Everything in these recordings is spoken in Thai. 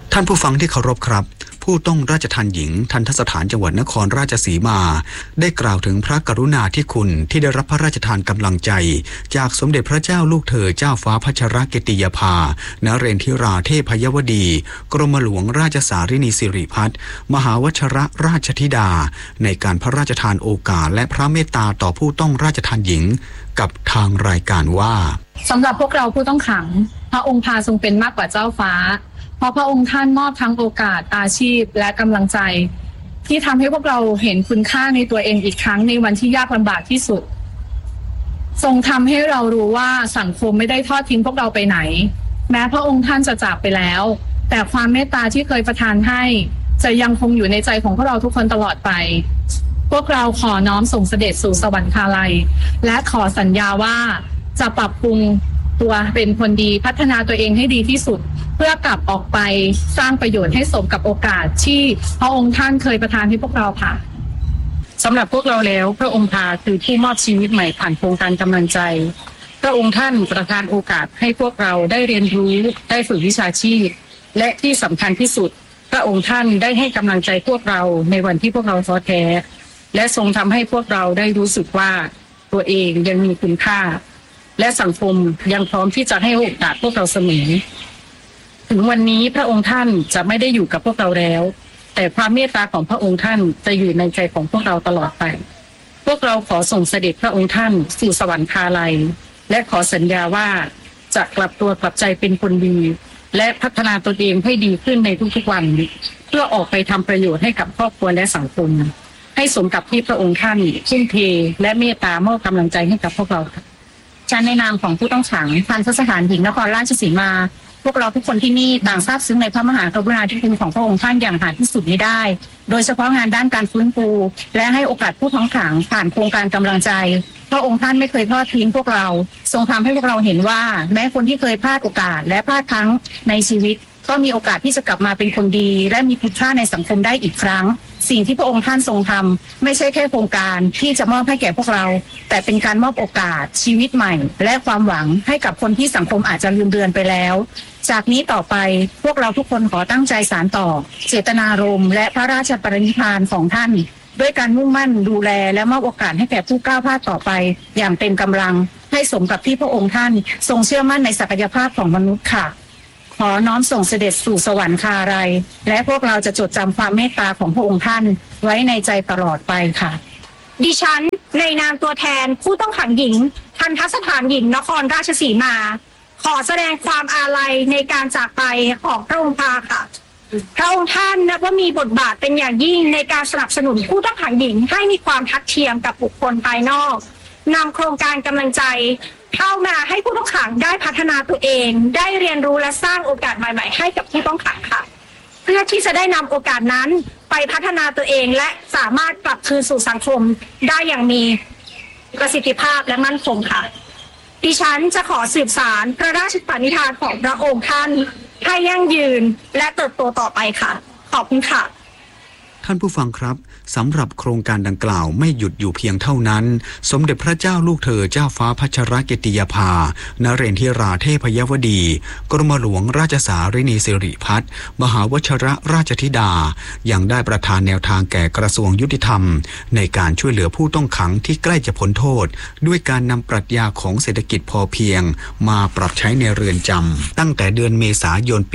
ท่านผู้ฟังที่เคารพครับผู้ต้องราชทัณฑ์หญิงทัณฑสถานจังหวัดนครราชสีมาได้กล่าวถึงพระกรุณาธิคุณที่ได้รับพระราชทานกำลังใจจากสมเด็จพระเจ้าลูกเธอเจ้าฟ้าพัชรกิติยาภานเรนทิราเทพยวดีกรมหลวงราชสารินีสิริพัฒน์มหาวชรราชธิดาในการพระราชทานโอกาสและพระเมตตาต่อผู้ต้องราชทัณฑ์หญิงกับทางรายการว่าสำหรับพวกเราผู้ต้องขังพระองค์พาทรงเป็นมากกว่าเจ้าฟ้าเพราะพระองค์ท่านมอบทั้งโอกาสอาชีพและกำลังใจที่ทำให้พวกเราเห็นคุณค่าในตัวเองอีกครั้งในวันที่ยากลำบากที่สุดทรงทำให้เรารู้ว่าสังคมไม่ได้ทอดทิ้งพวกเราไปไหนแม้พระองค์ท่านจะจากไปแล้วแต่ความเมตตาที่เคยประทานให้จะยังคงอยู่ในใจของพวกเราทุกคนตลอดไปพวกเราขอน้อมส่งเสด็จสู่สวรรคาลัยและขอสัญญาว่าจะปรับปรุงตัวเป็นคนดีพัฒนาตัวเองให้ดีที่สุดเพื่อกลับออกไปสร้างประโยชน์ให้สมกับโอกาสที่พระองค์ท่านเคยประทานให้พวกเราค่ะสำหรับพวกเราแล้วพระองค์พาคือผู้มอบชีวิตใหม่ผ่านโครงการกำลังใจพระองค์ท่านประทานโอกาสให้พวกเราได้เรียนรู้ได้ฝึกวิชาชีพและที่สำคัญที่สุดพระองค์ท่านได้ให้กำลังใจพวกเราในวันที่พวกเราท้อแท้และทรงทำให้พวกเราได้รู้สึกว่าตัวเองยังมีคุณค่าและสังคมยังพร้อมที่จะให้โอกาสพวกเราเสมอถึงวันนี้พระองค์ท่านจะไม่ได้อยู่กับพวกเราแล้วแต่ความเมตตาของพระองค์ท่านจะอยู่ในใจของพวกเราตลอดไปพวกเราขอส่งเสด็จพระองค์ท่านสู่สวรรคาลัยและขอสัญญาว่าจะกลับตัวกลับใจเป็นคนดีและพัฒนาตนเองให้ดีขึ้นในทุกๆวันเพื่อออกไปทำประโยชน์ให้กับครอบครัวและสังคมให้สมกับที่พระองค์ท่านทุ่มเทและเมตตามอบกำลังใจให้กับพวกเราฉันในนามของผู้ต้องขังทัณฑสถานหญิงนครราชสีมาพวกเราทุกคนที่นี่ต่างซาบซึ้งในพระมหากรุณาธิคุณของพระองค์ท่านอย่างหาที่สุดมิได้โดยเฉพาะงานด้านการฟื้นฟูและให้โอกาสผู้ต้องขังผ่านโครงการกำลังใจพระองค์ท่านไม่เคยทอดทิ้งพวกเราทรงทำให้พวกเราเห็นว่าแม้คนที่เคยพลาดโอกาสและพลาดครั้งในชีวิตก็มีโอกาสที่จะกลับมาเป็นคนดีและมีคุณค่าในสังคมได้อีกครั้งสิ่งที่พระองค์ท่านทรงทำไม่ใช่แค่โครงการที่จะมอบให้แก่พวกเราแต่เป็นการมอบโอกาสชีวิตใหม่และความหวังให้กับคนที่สังคมอาจจะลืมเลือนไปแล้วจากนี้ต่อไปพวกเราทุกคนขอตั้งใจสานต่อเจตนารมณ์และพระราชปรินิพพานของท่านด้วยการมุ่งมั่นดูแลและมอบโอกาสให้แก่ผู้ก้าวพลาดต่อไปอย่างเต็มกำลังให้สมกับที่พระองค์ท่านทรงเชื่อมั่นในศักยภาพของมนุษย์ค่ะขอน้อมส่งเสด็จสู่สวรรคาลัยและพวกเราจะจดจำความเมตตาของพระองค์ท่านไว้ในใจตลอดไปค่ะดิฉันในนามตัวแทนผู้ต้องขังหญิงทัณฑสถานหญิงนครราชสีมาขอแสดงความอาลัยในการจากไปของพระองค์พาค่ะพระองค์ท่านนับว่ามีบทบาทเป็นอย่างยิ่งในการสนับสนุนผู้ต้องขังหญิงให้มีความทัดเทียมกับบุคคลภายนอกนำโครงการกำลังใจเข้ามาให้ผู้ต้องขังได้พัฒนาตัวเองได้เรียนรู้และสร้างโอกาสใหม่ๆให้กับผู้ต้องขังค่ะเพื่อที่จะได้นำโอกาสนั้นไปพัฒนาตัวเองและสามารถกลับคืนสู่สังคมได้อย่างมีประสิทธิภาพและมั่นคงค่ะดิฉันจะขอสืบสานพระราชปณิธานของพระองค์ท่านให้ยั่งยืนและเติบโตต่อไปค่ะขอบคุณค่ะท่านผู้ฟังครับสำหรับโครงการดังกล่าวไม่หยุดอยู่เพียงเท่านั้นสมเด็จพระเจ้าลูกเธอเจ้าฟ้าพัชรกิติยาภานเรนทิราเทพยวดีกรมหลวงราชสารินีสิริพัฒน์มหาวชรราชธิดายังได้ประทานแนวทางแก่กระทรวงยุติธรรมในการช่วยเหลือผู้ต้องขังที่ใกล้จะพ้นโทษด้วยการนำปรัชญาของเศรษฐกิจพอเพียงมาปรับใช้ในเรือนจำตั้งแต่เดือนเมษายนปี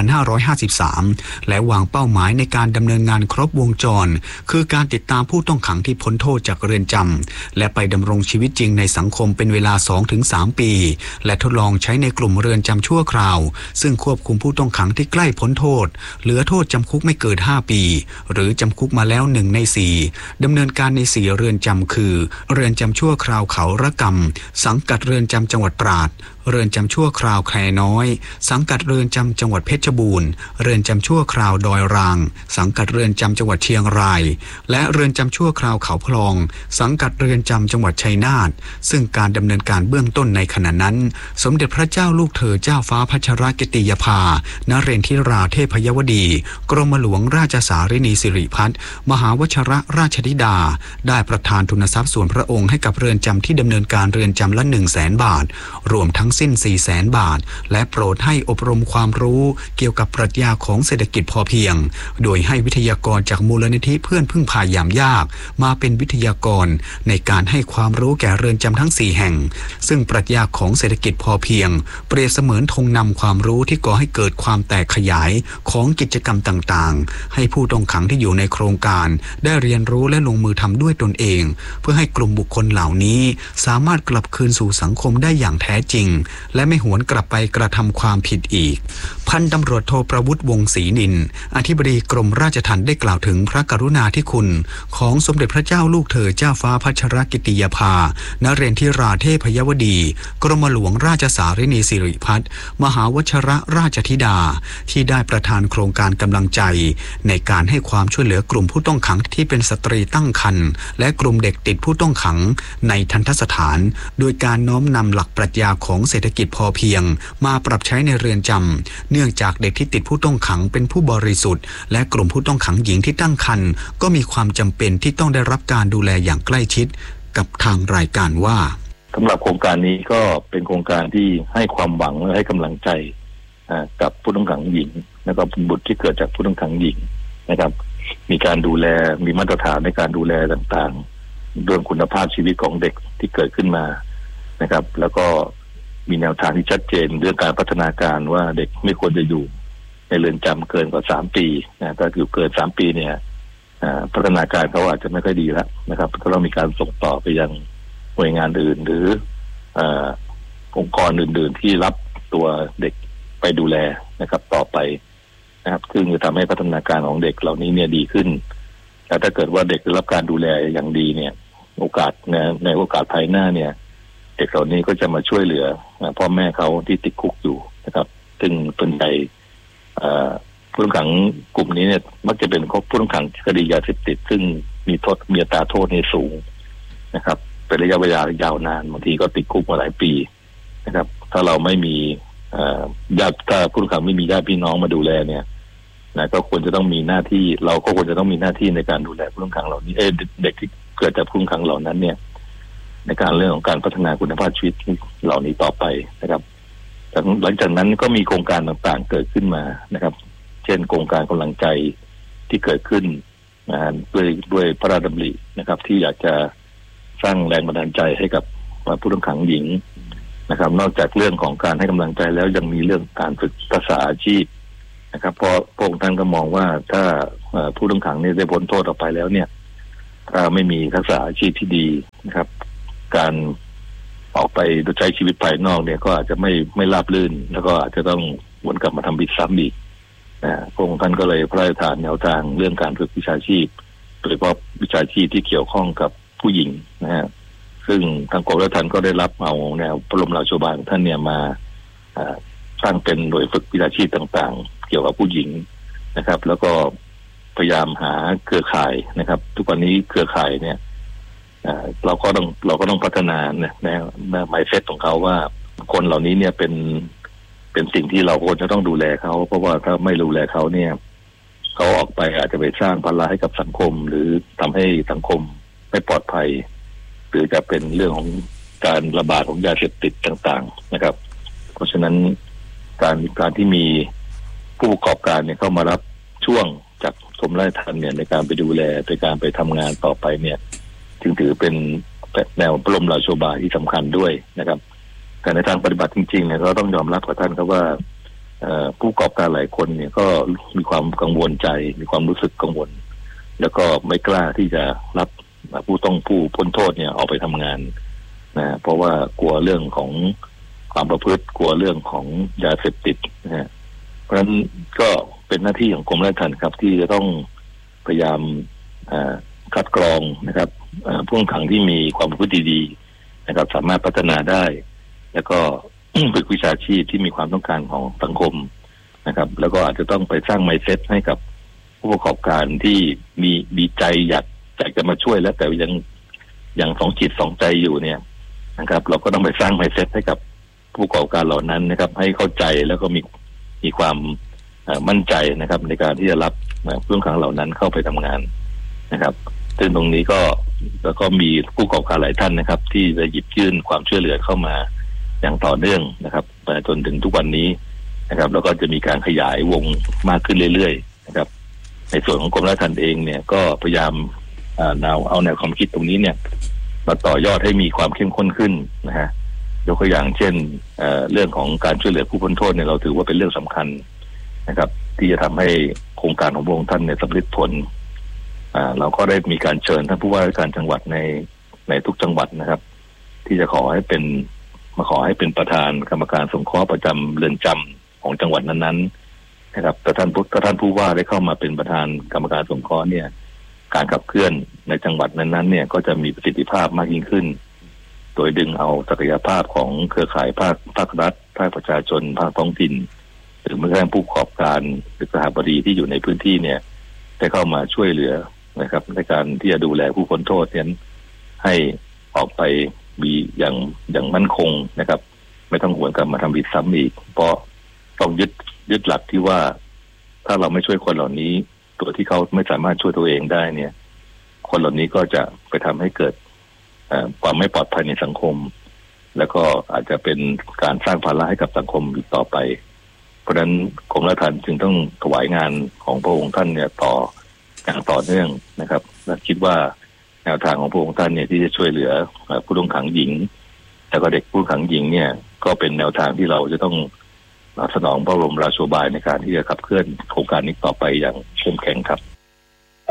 2553 และวางเป้าหมายในการดำเนินงานครบวงจรคือการติดตามผู้ต้องขังที่พ้นโทษจากเรือนจำและไปดำรงชีวิตจริงในสังคมเป็นเวลา 2-3 ปีและทดลองใช้ในกลุ่มเรือนจำชั่วคราวซึ่งควบคุมผู้ต้องขังที่ใกล้พ้นโทษเหลือโทษจำคุกไม่เกิน5 ปีหรือจำคุกมาแล้ว1 ใน 4ดำเนินการใน4เรือนจำคือเรือนจำชั่วคราวเขาระกำสังกัดเรือนจำจังหวัดตราดเรือนจำชั่วคราวแคน้อยสังกัดเรือนจำจังหวัดเพชรบูรณ์เรือนจำชั่วคราวดอยรางสังกัดเรือนจำจังหวัดเชียงรายและเรือนจำชั่วคราวเขาพลองสังกัดเรือนจำจังหวัดชัยนาทซึ่งการดำเนินการเบื้องต้นในขณะนั้นสมเด็จพระเจ้าลูกเธอเจ้าฟ้าพัชรกิติยาภานเรนทิราเทพยวดีกรมหลวงราชสารินีสิริพัฒน์มหาวชรราชธิดาได้ประทานทุนทรัพย์ส่วนพระองค์ให้กับเรือนจำที่ดำเนินการเรือนจำละ100,000 บาทรวมทั้งงสิ้น 400,000 บาทและโปรดให้อบรมความรู้เกี่ยวกับปรัชญาของเศรษฐกิจพอเพียงโดยให้วิทยากรจากมูลนิธิเพื่อนพึ่งพายามยากมาเป็นวิทยากรในการให้ความรู้แก่เรือนจำทั้ง4แห่งซึ่งปรัชญาของเศรษฐกิจพอเพียงเปรียบเสมือนธงนำความรู้ที่ก่อให้เกิดความแตกขยายของกิจกรรมต่างๆให้ผู้ต้องขังที่อยู่ในโครงการได้เรียนรู้และลงมือทำด้วยตนเองเพื่อให้กลุ่มบุคคลเหล่านี้สามารถกลับคืนสู่สังคมได้อย่างแท้จริงและไม่หวนกลับไปกระทำความผิดอีกพันตำรวจโทประวุฒิวงศ์ศรีนินอธิบดีกรมราชทัณฑ์ได้กล่าวถึงพระกรุณาธิคุณของสมเด็จพระเจ้าลูกเธอเจ้าฟ้าพัชรกิติยาภานเรนทิราเทพยวดีกรมหลวงราชสารินีสิริพัฒน์มหาวชิรราชธิดาที่ได้ประทานโครงการกำลังใจในการให้ความช่วยเหลือกลุ่มผู้ต้องขังที่เป็นสตรีตั้งครรภ์และกลุ่มเด็กติดผู้ต้องขังในทัณฑสถานโดยการน้อมนำหลักปรัชญาของเศรษฐกิจพอเพียงมาปรับใช้ในเรือนจำเนื่องจากเด็กที่ติดผู้ต้องขังเป็นผู้บริสุทธิ์และกลุ่มผู้ต้องขังหญิงที่ตั้งครรภ์ก็มีความจำเป็นที่ต้องได้รับการดูแลอย่างใกล้ชิดกับทางรายการว่าสำหรับโครงการนี้ก็เป็นโครงการที่ให้ความหวังและให้กำลังใจกับผู้ต้องขังหญิงและก็บุตรที่เกิดจากผู้ต้องขังหญิงนะครับมีการดูแลมีมาตรฐานในการดูแลต่างๆเรื่องคุณภาพชีวิตของเด็กที่เกิดขึ้นมานะครับแล้วก็มีแนวทางที่ชัดเจนเรื่องการพัฒนาการว่าเด็กไม่ควรจะอยู่ในเรือนจำเกินกว่า3 ปีนะถ้าอยู่เกิน3 ปีเนี่ยพัฒนาการเขาอาจจะไม่ค่อยดีแล้วนะครับก็ต้องมีการส่งต่อไปยังหน่วยงานอื่นหรือองค์กรอื่นๆที่รับตัวเด็กไปดูแลนะครับต่อไปนะครับซึ่งจะทำให้พัฒนาการของเด็กเหล่านี้เนี่ยดีขึ้นแล้วถ้าเกิดว่าเด็กได้รับการดูแลอย่างดีเนี่ยโอกาสในโอกาสภายหน้าเนี่ยเด็กเหล่านี้ก็จะมาช่วยเหลือพ่อแม่เขาที่ติดคุกอยู่นะครับซึ่งเป็นใดผู้ต้องขังกลุ่มนี้เนี่ยมักจะเป็นผู้ต้องขังคดียาเสพติดซึ่งมีโทษมีอัตราโทษในสูงนะครับเป็นระยะเวลายาวนานบางทีก็ติดคุกมาหลายปีนะครับถ้าเราไม่มีญาติถ้าผู้ต้องขังไม่มีญาติพี่น้องมาดูแลเนี่ยนะก็ควรจะต้องมีหน้าที่เราก็ควรจะต้องมีหน้าที่ในการดูแลผู้ต้องขังเหล่านี้เด็กที่เกิดจากผู้ต้องขังเหล่านั้นเนี่ยในการเรื่องของการพัฒนาคุณภาพชีวิตเหล่านี้ต่อไปนะครับหลังจากนั้นก็มีโครงการต่างๆเกิดขึ้นมานะครับเช่นโครงการกำลังใจที่เกิดขึ้นด้วยพระราชดำรินะครับที่อยากจะสร้างแรงบันดาลใจให้กับผู้ต้องขังหญิงนะครับนอกจากเรื่องของการให้กำลังใจแล้วยังมีเรื่องการฝึกทักษะอาชีพนะครับเพราะพระองค์ท่านก็มองว่าถ้าผู้ต้องขังเนี่ยได้พ้นโทษออกไปแล้วเนี่ยถ้าไม่มีทักษะอาชีพที่ดีนะครับการออกไปใช้ชีวิตภายนอกเนี่ยก็อาจจะไม่ราบรื่นแล้วก็อาจจะต้องวนกลับมาทำผิดซ้ำอีกพระองค์ท่านก็เลยพระราชทานแนวทางเรื่องการฝึกวิชาชีพโดยเฉพาะวิชาชีพที่เกี่ยวข้องกับผู้หญิงนะฮะซึ่งทางกรมราชทัณฑ์ก็ได้รับเอาแนวพระบรมราโชบายของท่านเนี่ยมาสร้างเป็นหน่วยฝึกวิชาชีพต่างๆเกี่ยวกับผู้หญิงนะครับแล้วก็พยายามหาเครือข่ายนะครับทุกวันนี้เครือข่ายเนี่ยเราก็ต้องพัฒนาในmindsetของเขาว่าคนเหล่านี้เนี่ยเป็นสิ่งที่เราควรจะต้องดูแลเขาเพราะว่าถ้าไม่ดูแลเขาเนี่ยเขาออกไปอาจจะไปสร้างภาระให้กับสังคมหรือทำให้สังคมไม่ปลอดภัยหรือจะเป็นเรื่องของการระบาดของยาเสพติดต่างๆนะครับเพราะฉะนั้นการที่มีผู้ประกอบการเนี่ยเข้ามารับช่วงจากกรมราชทัณฑ์เนี่ยในการไปดูแลในการไปทำงานต่อไปเนี่ยจึงถือเป็นแนวพระบรมราโชบายที่สำคัญด้วยนะครับแต่ในทางปฏิบัติจริงๆเนี่ยก็ต้องยอมรับกับท่านครับว่าผู้ประกอบการหลายคนเนี่ยก็มีความกังวลใจมีความรู้สึกกังวลแล้วก็ไม่กล้าที่จะรับผู้พ้นโทษเนี่ยออกไปทำงานนะเพราะว่ากลัวเรื่องของความประพฤติกลัวเรื่องของยาเสพติดนะฮะเพราะฉะนั้นก็เป็นหน้าที่ของกรมราชทัณฑ์ครับที่จะต้องพยายามคัดกรองนะครับผู้ต้องขังที่มีความประพฤติดีนะครับสามารถพัฒนาได้แล้วก็ฝึกวิชาชีพที่มีความต้องการของสังคมนะครับแล้วก็อาจจะต้องไปสร้าง mindset ให้กับผู้ประกอบการที่มีใจอยากจะมาช่วยแล้วแต่ยังสองจิตสองใจอยู่เนี่ยนะครับเราก็ต้องไปสร้าง mindset ให้กับผู้ประกอบการเหล่านั้นนะครับให้เข้าใจแล้วก็มีความมั่นใจนะครับในการที่จะรับผู้ต้องขังเหล่านั้นเข้าไปทำงานนะครับซึ่งตรงนี้ก็แล้วก็มีผู้ประกอบการหลายท่านนะครับที่จะหยิบยื่นความช่วยเหลือเข้ามาอย่างต่อเนื่องนะครับจนถึงทุกวันนี้นะครับแล้วก็จะมีการขยายวงมากขึ้นเรื่อยๆนะครับในส่วนของกรมราชทัณฑ์เองเนี่ยก็พยายามเอาแนวความคิดตรงนี้เนี่ยมาต่อยอดให้มีความเข้มข้นขึ้นนะฮะยกตัวอย่างเช่นเรื่องของการช่วยเหลือผู้พ้นโทษเนี่ยเราถือว่าเป็นเรื่องสำคัญนะครับที่จะทำให้โครงการของพระองค์ท่านเนี่ยสำเร็จผลเราก็ได้มีการเชิญท่านผู้ว่าราชการจังหวัดในทุกจังหวัดนะครับที่จะขอให้เป็นประธานกรรมการสงเคราะห์ประจำเรือนจำของจังหวัดนั้นๆนะครับแต่ท่านผู้ว่าได้เข้ามาเป็นประธานกรรมการสงเคราะห์เนี่ยการขับเคลื่อนในจังหวัดนั้นๆเนี่ยก็จะมีประสิทธิภาพมากยิ่งขึ้นโดยดึงเอาศักยภาพของเครือข่ายภาครัฐภาคประชาชนภาคท้องถิ่นหรือแม้กระทั่งผู้ประกอบการหรือสถาบดีที่อยู่ในพื้นที่เนี่ยได้เข้ามาช่วยเหลือนะครับในการที่จะดูแลผู้พ้นโทษนั้นให้ออกไปมีอย่างมั่นคงนะครับไม่ต้องหวนกลับมาทำผิดซ้ำอีกเพราะต้องยึดหลักที่ว่าถ้าเราไม่ช่วยคนเหล่านี้ตัวที่เขาไม่สามารถช่วยตัวเองได้เนี่ยคนเหล่านี้ก็จะไปทำให้เกิดความไม่ปลอดภัยในสังคมแล้วก็อาจจะเป็นการสร้างภาระให้กับสังคมอีกต่อไปเพราะฉะนั้นกรมราชทัณฑ์จึงต้องถวายงานของพระองค์ท่านเนี่ยอย่างต่อเนื่องนะครับและคิดว่าแนวทางของพระองค์ท่านเนี่ยที่จะช่วยเหลือผู้ต้องขังหญิงแล้วก็เด็กผู้ขังหญิงเนี่ยก็เป็นแนวทางที่เราจะต้องสนองพระบรมราโชบายในการที่จะขับเคลื่อนโครงการนี้ต่อไปอย่างเข้มแข็งครับ